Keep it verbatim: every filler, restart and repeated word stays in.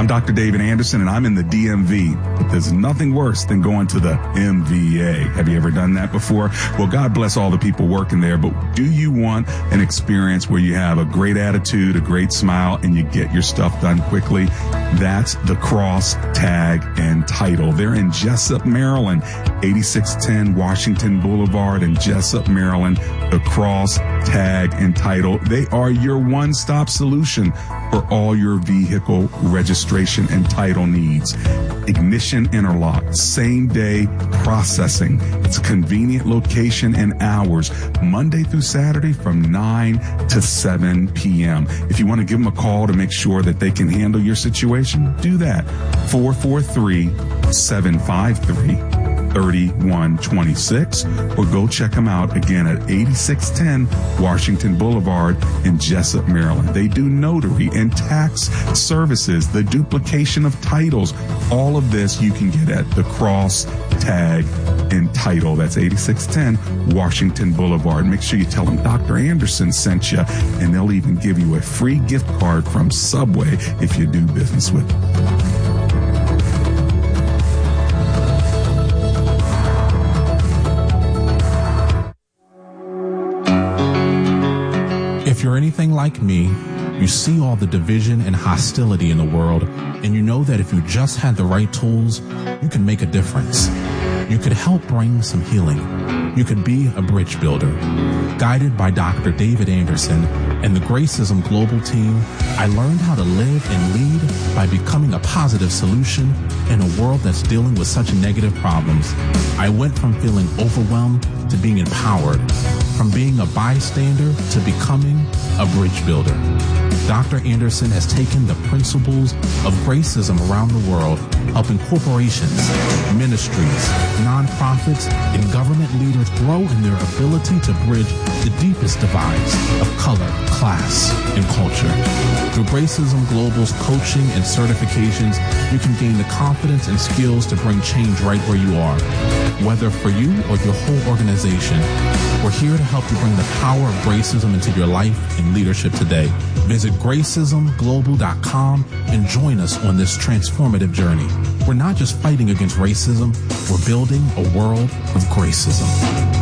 I'm Doctor David Anderson, and I'm in the D M V. But there's nothing worse than going to the M V A. Have you ever done that before? Well, God bless all the people working there, but do you want an experience where you have a great attitude, a great smile, and you get your stuff done quickly? That's the Cross, Tag, and Title. They're in Jessup, Maryland, eighty-six ten Washington Boulevard in Jessup, Maryland. The Cross, Tag, and Title. They are your one-stop solution for all your vehicle registration and title needs. Ignition interlock, same day processing. It's a convenient location and hours, Monday through Saturday from nine to seven p.m. If you want to give them a call to make sure that they can handle your situation, do that. four four three, seven five three, three one two six, or go check them out again at eighty-six ten Washington Boulevard in Jessup, Maryland. They do notary and tax services, the duplication of titles. All of this you can get at the Cross, Tag, and Title. That's eighty-six ten Washington Boulevard. Make sure you tell them Doctor Anderson sent you, and they'll even give you a free gift card from Subway if you do business with them. If you're anything like me, you see all the division and hostility in the world, and you know that if you just had the right tools, you can make a difference. You could help bring some healing. You could be a bridge builder. Guided by Doctor David Anderson and the Gracism Global team, I learned how to live and lead by becoming a positive solution in a world that's dealing with such negative problems. I went from feeling overwhelmed to being empowered, from being a bystander to becoming a bridge builder. Doctor Anderson has taken the principles of Gracism around the world, helping corporations, ministries, nonprofits, and government leaders grow in their ability to bridge the deepest divides of color, class, and culture. Through Gracism Global's coaching and certifications, you can gain the confidence and skills to bring change right where you are. Whether for you or your whole organization, we're here to help you bring the power of Gracism into your life and leadership today. Visit gracism global dot com and join us on this transformative journey. We're not just fighting against racism, we're building a world of Gracism.